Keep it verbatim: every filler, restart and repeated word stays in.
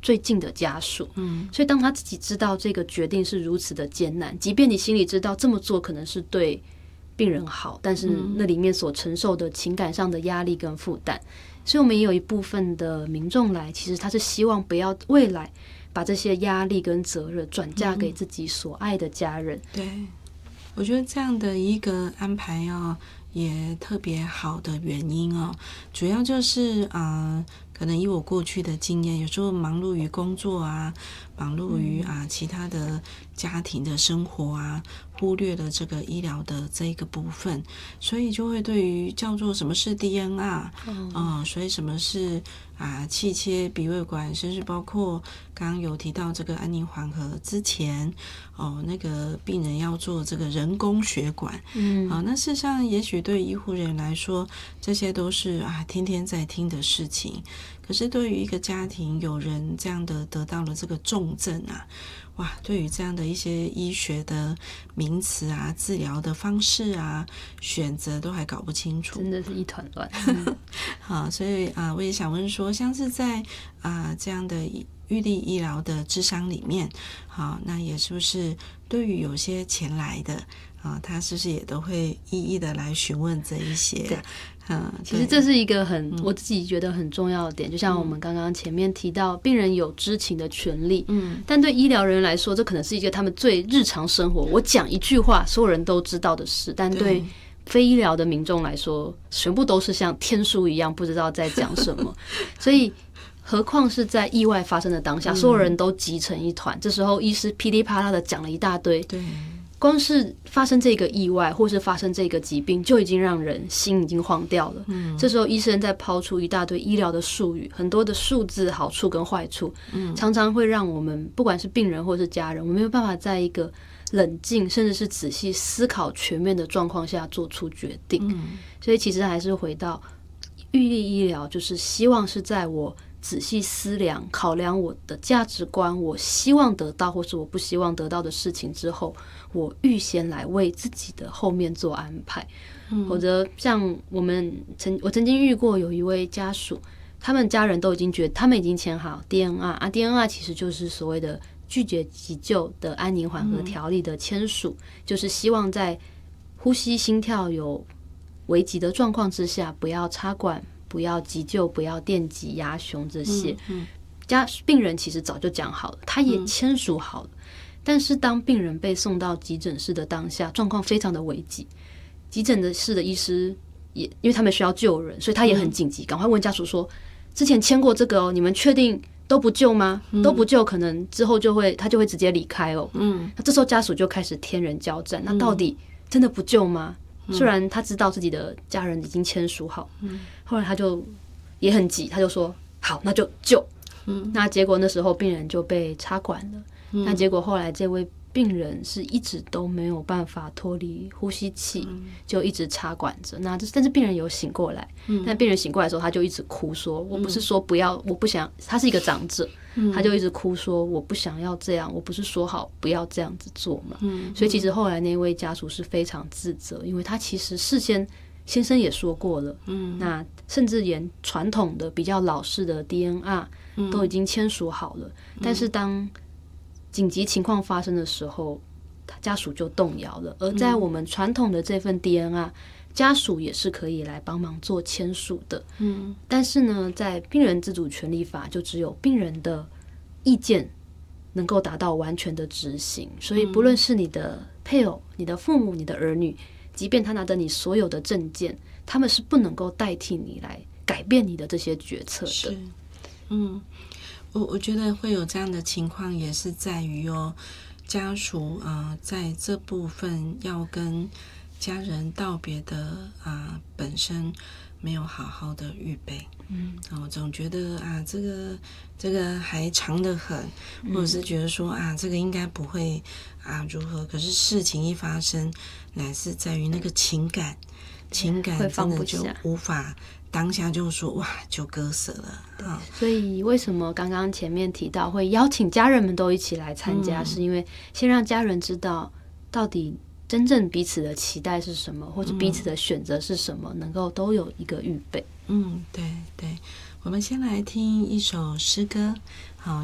最近的家属。嗯，所以当他自己知道这个决定是如此的艰难，即便你心里知道这么做可能是对病人好，但是那里面所承受的情感上的压力跟负担，所以我们也有一部分的民众来，其实他是希望不要未来把这些压力跟责任转嫁给自己所爱的家人。 嗯、对，我觉得这样的一个安排哦，也特别好的原因哦，主要就是啊、呃，可能以我过去的经验，有时候忙碌于工作啊，忙碌于啊其他的家庭的生活啊，忽略了这个医疗的这一个部分，所以就会对于叫做什么是 D N R， 嗯、呃，所以什么是啊气切鼻胃管，甚至包括刚刚有提到这个安宁缓和之前哦，那个病人要做这个人工血管，嗯，啊，那事实上也许对医护人员来说，这些都是啊天天在听的事情。可是对于一个家庭有人这样的得到了这个重症啊，哇，对于这样的一些医学的名词啊、治疗的方式啊、选择都还搞不清楚， 真的是一团乱。 嗯、好，所以啊、呃，我也想问说，像是在啊、呃、这样的预立医疗的諮商里面，好，那也是不是对于有些前来的啊，他是不是也都会一一的来询问这一些？ 对。嗯，其实这是一个很、嗯、我自己觉得很重要的点，就像我们刚刚前面提到，病人有知情的权利，嗯，但对医疗人员来说，这可能是一个他们最日常生活，我讲一句话，所有人都知道的事，但对非医疗的民众来说，全部都是像天书一样，不知道在讲什么，所以。何况是在意外发生的当下，嗯、所有人都急成一团，这时候医师噼里啪啦的讲了一大堆，对。光是发生这个意外或是发生这个疾病就已经让人心已经慌掉了、嗯、这时候医生在抛出一大堆医疗的术语，很多的数字好处跟坏处、嗯、常常会让我们不管是病人或是家人，我们没有办法在一个冷静甚至是仔细思考全面的状况下做出决定、嗯、所以其实还是回到预立医疗，就是希望是在我仔细思量考量我的价值观，我希望得到或是我不希望得到的事情之后，我预先来为自己的后面做安排、嗯、或者像我们曾我曾经遇过有一位家属，他们家人都已经觉得他们已经签好 D N R 啊 D N R 其实就是所谓的拒绝急救的安宁缓和条例的签署、嗯、就是希望在呼吸心跳有危急的状况之下不要插管，不要急救，不要电击压胸这些、嗯嗯、家病人其实早就讲好了，他也签署好了、嗯、但是当病人被送到急诊室的当下，状况非常的危急，急诊室的医师也因为他们需要救人，所以他也很紧急，赶、嗯、快问家属说之前签过这个哦，你们确定都不救吗、嗯、都不救可能之后就会他就会直接离开哦。嗯，那这时候家属就开始天人交战，那到底真的不救吗？虽然他知道自己的家人已经签署好、嗯、后来他就也很急，他就说好那就救、嗯、那结果那时候病人就被插管了、嗯、那结果后来这位病人是一直都没有办法脱离呼吸器、嗯、就一直插管着，那但是病人有醒过来、嗯、但病人醒过来的时候他就一直哭说、嗯、我不是说不要，我不想，他是一个长者、嗯、他就一直哭说我不想要这样，我不是说好不要这样子做嘛、嗯、所以其实后来那位家属是非常自责，因为他其实事先先生也说过了、嗯、那甚至连传统的比较老式的 D N R 都已经签署好了、嗯、但是当紧急情况发生的时候家属就动摇了，而在我们传统的这份 D N R、嗯、家属也是可以来帮忙做签署的、嗯、但是呢在病人自主权利法就只有病人的意见能够达到完全的执行，所以不论是你的配偶、你的父母、你的儿女，即便他拿着你所有的证件，他们是不能够代替你来改变你的这些决策的。是， 嗯，我我觉得会有这样的情况，也是在于哦，家属啊、呃，在这部分要跟家人道别的啊、呃，本身没有好好的预备。嗯，我总觉得啊，这个这个还长得很，或者是觉得说啊，这个应该不会啊如何，可是事情一发生，乃是在于那个情感，情感真的就无法当下就说哇就割舍了啊。 所以为什么刚刚前面提到会邀请家人们都一起来参加、嗯、是因为先让家人知道到底真正彼此的期待是什么，或者彼此的选择是什么、嗯、能够都有一个预备。 嗯，对对，我们先来听一首诗歌